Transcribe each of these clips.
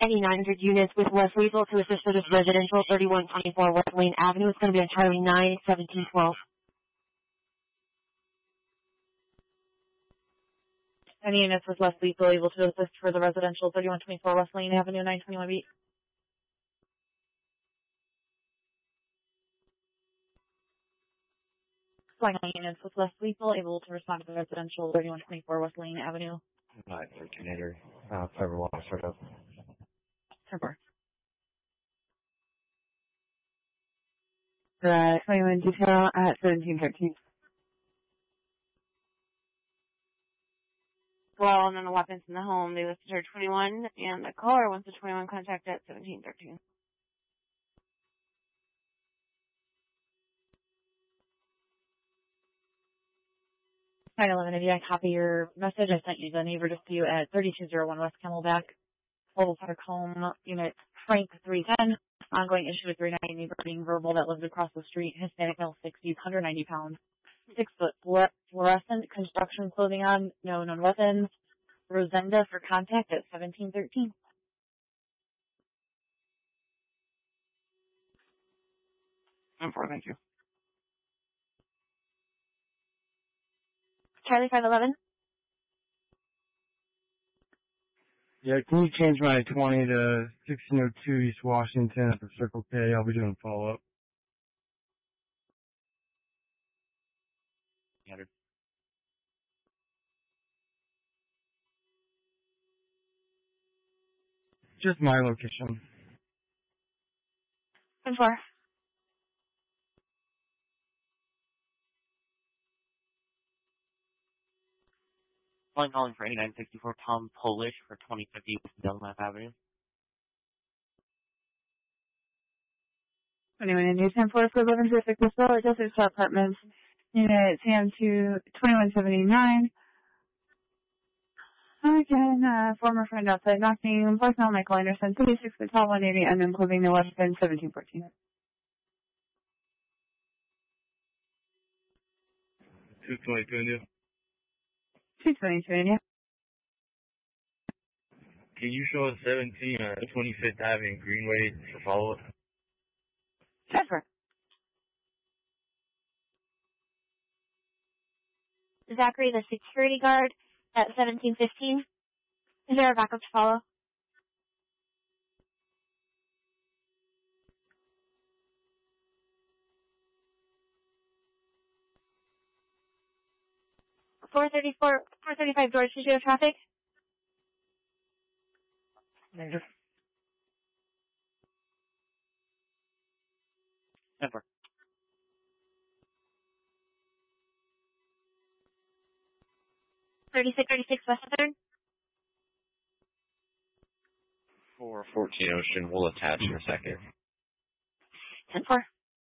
Any 900 units with West Lethal to assist with this residential 3124 West Lane Avenue. It's going to be on Charlie 9, 1712. Any units with West Lethal able to assist for the residential 3124 West Lane Avenue, 921 beat. Flying units with West Lethal able to respond to the residential 3124 West Lane Avenue. 913 Fiber Walk, sort of. 10-4. 21 detail at 1713. Well, and then the weapons in the home, they listed her 21, and the caller wants the 21 contact at 1713. Fine 11, if I copy your message, I sent you the neighbor dispute at 3201 West Camelback. Total Park Home, unit Frank 310. Ongoing issue with 390 neighbor being verbal that lives across the street. Hispanic male 60s, 190 pounds. 6 foot fluorescent construction clothing on, no known weapons. Rosenda for contact at 1713. Thank you. Charlie 511. Yeah, can you change my 20 to 1602 East Washington for Circle K? I'll be doing follow-up. 100. Just my location. 10-4. Calling for 8964 Tom Polish for 2050 Delmap Avenue. Anyone in Newtown, Florida, for 1106 Westwell, Desert Star Apartments, unit CM2 2179. Again, former friend outside knocking, voicemail Michael Anderson, 36 foot tall, 180, unknown clothing, no weapon, 1714. 222 India. 222 India. Can you show us 17 25th Avenue Greenway for follow-up? Transfer. Zachary, the security guard at 1715. Is there a backup to follow? Four 435 George, did you have traffic? Negative. 10-4. 36 West 3rd. 414 Ocean, we'll attach in a second. 10-4.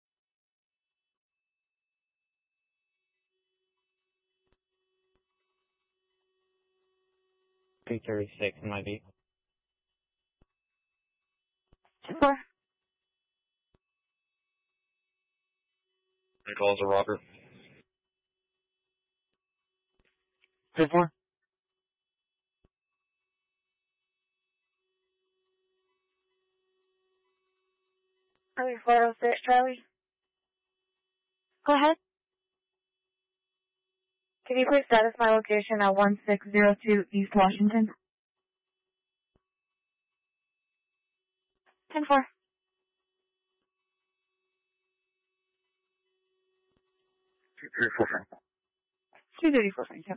336 might be. 10-4. My calls are Robert. 10-4. Charlie 406, Charlie. Go ahead. Can you please status my location at 1602 East Washington? 10-4. 234, 10-4.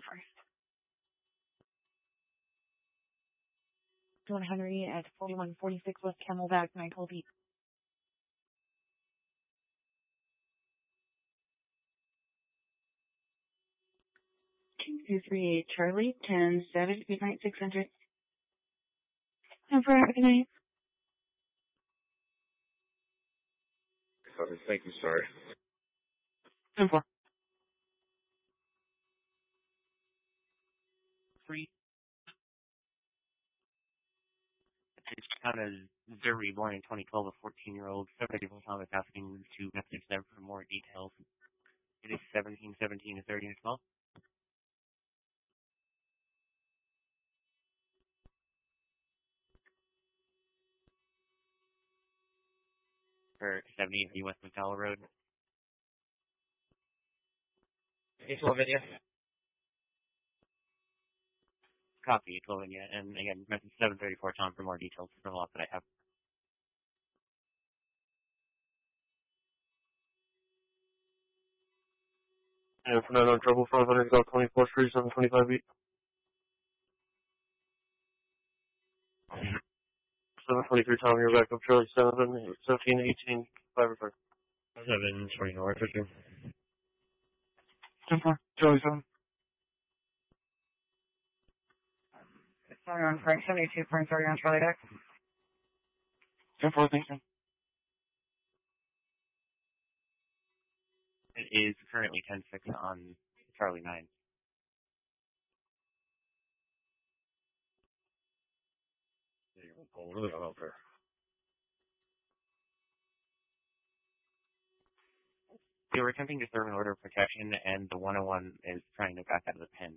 1 Henry at 4146 West Camelback, 912 beat. 238 Charlie, 10-7, good night, 600. And for good night. Thank you, sorry. 10-4. 3. It's out as very boring 2012, a 14-year-old. 74 Thomas asking to message them for more details. It is 1717 to 30 as well. for 70 West McDowell Road. Slovenia. Copy, Slovenia. And again, message 734 Tom for more details from the lot that I have. And for no trouble, 500 South 24th Street, 725 feet. 723 Tom, you're back up, Charlie 1718, 5 refer. 720 North, Richard. 10-4, Charlie 7. Sorry on Frank, 72.30 on Charlie deck. 10-4, thank you. It is currently 10-6 on Charlie 9. They were attempting to serve an order of protection, and the 101 is trying to back out of the pen.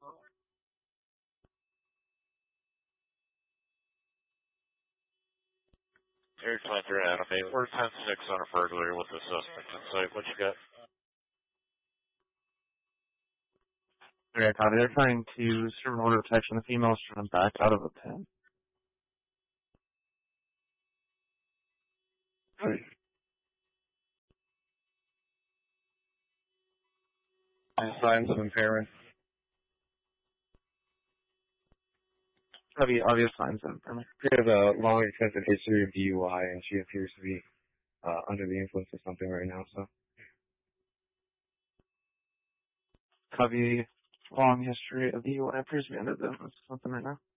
Air 23 Adam 8, we're 10-6 on a burglary with the suspect on site. What you got? Yeah, copy. They're trying to serve an order of protection. The female's trying to back out of a pen. Signs of impairment. Probably obvious signs of impairment. She has a long, extensive history of DUI, and she appears to be under the influence of something right now, so. Copy. Long history of DUI appears to be under the influence of something right now.